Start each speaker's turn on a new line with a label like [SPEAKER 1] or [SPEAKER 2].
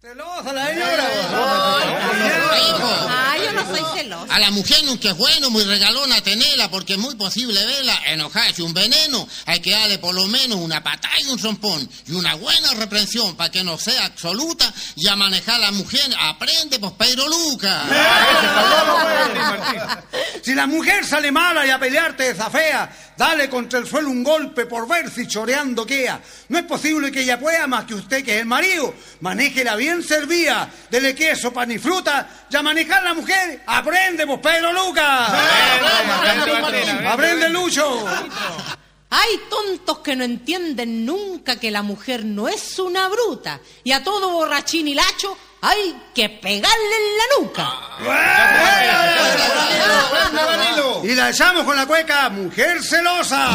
[SPEAKER 1] Celosa la señora.
[SPEAKER 2] Yo no soy celosa.
[SPEAKER 3] A la mujer nunca es bueno, muy regalona tenerla, porque es muy posible verla enojarse un veneno. Hay que darle por lo menos una patada y un zompón y una buena reprensión para que no sea absoluta, y a manejar a la mujer aprende, pues, Pedro Lucas.
[SPEAKER 1] Si la mujer sale mala y a pelearte desafea, dale contra el suelo un golpe por ver si choreando queda. No es posible que ella pueda más que usted, que es el marido. Manéjela bien servida, dele queso, pan y fruta, y a manejar la mujer aprende, pues, Pedro Lucas. Aprende, Lucho.
[SPEAKER 2] Hay tontos que no entienden nunca que la mujer no es una bruta, y a todo borrachín y lacho hay que pegarle en la nuca.
[SPEAKER 1] Y la echamos con la cueca Mujer Celosa.